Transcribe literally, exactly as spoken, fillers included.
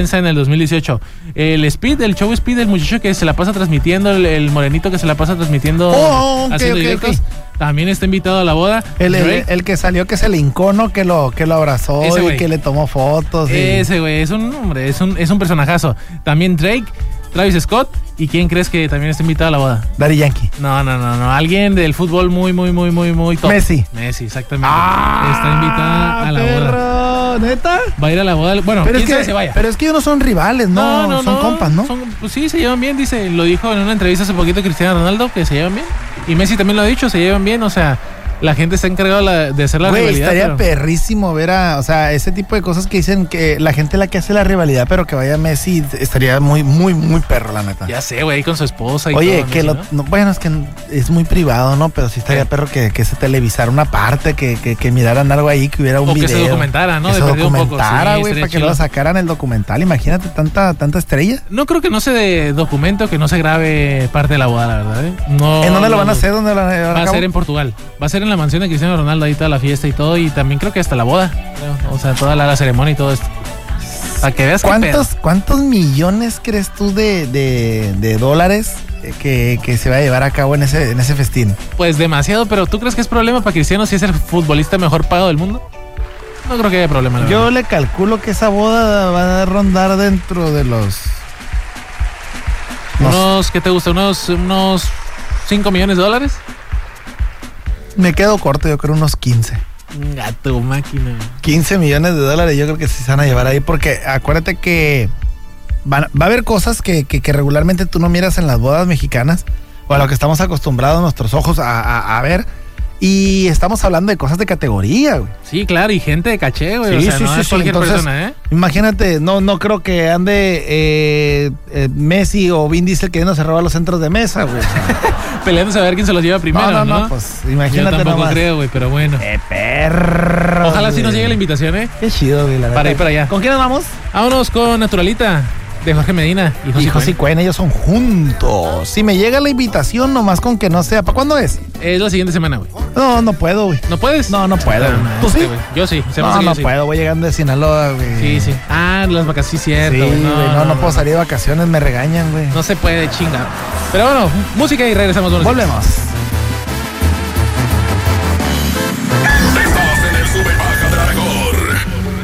en el dos mil dieciocho. El Speed, el show Speed, el muchacho que se la pasa transmitiendo, el, el morenito que se la pasa transmitiendo, oh, okay, haciendo okay, directos, okay. también está invitado a la boda. El, el, el que salió que se le hincó, ¿no? Que lo, que lo abrazó y que le tomó fotos. Y... Ese güey, es un hombre, es un, es un personajazo. También Drake, Travis Scott. ¿Y quién crees que también está invitado a la boda? Daddy Yankee. No, no, no, no. Alguien del fútbol muy, muy, muy, muy, muy top. Messi. Messi, exactamente. Ah, está invitada a la perro, boda. ¿Neta? Va a ir a la boda. Bueno, pero quién es que sabe se vaya. Pero es que ellos no son rivales, ¿no? No, no, son no. compas, ¿no? Son, pues sí, se llevan bien, dice. Lo dijo en una entrevista hace poquito Cristiano Ronaldo, que se llevan bien. Y Messi también lo ha dicho, se llevan bien. O sea, la gente está encargada de hacer la Güey, rivalidad. estaría pero... perrísimo ver a, o sea, ese tipo de cosas que dicen que la gente es la que hace la rivalidad, pero que vaya Messi, estaría muy, muy, muy perro, la neta. Ya sé, güey, con su esposa y Oye, todo. que Messi, lo, ¿no? no, bueno, es que es muy privado, ¿no? Pero sí estaría ¿Qué? perro que, que se televisara una parte, que, que, que miraran algo ahí, que hubiera un o video. que se documentara, ¿no? Que De se perdido un poco. documentara, Sí, güey, estaría para que chido. lo sacaran el documental. Imagínate tanta, tanta estrella. No creo que no se de documento, que no se grabe parte de la boda, la verdad, ¿eh? No, ¿En dónde lo van a no, hacer? ¿Dónde lo van a llevar Va a a cabo? ser en Portugal. Va a ser en la mansión de Cristiano Ronaldo, ahí toda la fiesta y todo. Y también creo que hasta la boda. Creo. O sea, toda la, la ceremonia y todo esto. Para que veas qué ¿Cuántos, pedo. ¿Cuántos millones crees tú de, de, de dólares que, que se va a llevar a cabo en ese, en ese festín? Pues demasiado, pero ¿tú crees que es problema para Cristiano si es el futbolista mejor pagado del mundo? No creo que haya problema. La Yo verdad. le calculo que esa boda va a rondar dentro de los... Unos, ¿qué te gusta? Unos, unos cinco millones de dólares. Me quedo corto, yo creo unos quince. Gato, máquina. quince millones de dólares yo creo que sí se van a llevar ahí, porque acuérdate que van, va a haber cosas que, que, que regularmente tú no miras en las bodas mexicanas, o a lo que estamos acostumbrados nuestros ojos a, a, a ver, y estamos hablando de cosas de categoría, güey. Sí, claro, y gente de caché, güey. Sí, o sea, sí, no sí, es sí. cualquier Entonces, persona, ¿eh? Imagínate, no, no creo que ande eh, eh, Messi o Vin Diesel queriéndose robar los centros de mesa, güey. Peleándose a ver quién se los lleva primero, no, ¿no? no, no, pues imagínate Yo tampoco nomás. creo, güey, pero bueno. ¡Qué perro! Ojalá sí güey. nos llegue la invitación, ¿eh? Qué chido, güey, la Para neta. ir para allá. ¿Con quién nos vamos? Vámonos con Naturalita, de Jorge Medina y José Y José Cuen. Cuen, ellos son juntos. Si me llega la invitación, nomás con que no sea. ¿Para cuándo es? Es la siguiente semana, güey. No, no puedo, güey. ¿No puedes? No, no puedo. Ah, güey. no, ¿Tú este, sí? güey. Yo sí. Se me No, hace que no yo sí. puedo. Voy llegando de Sinaloa, güey. Sí, sí. Ah, las vacaciones, sí, cierto. Sí, güey. güey. No, no, puedo salir de vacaciones, me regañan, güey. No se puede, chinga. Pero bueno, música y regresamos. Volvemos.